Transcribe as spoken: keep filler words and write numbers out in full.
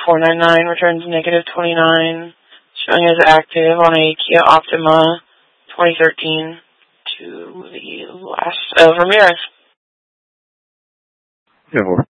four nine nine returns negative twenty-nine, showing as active on a Kia Optima twenty thirteen to the last of Ramirez. Yeah,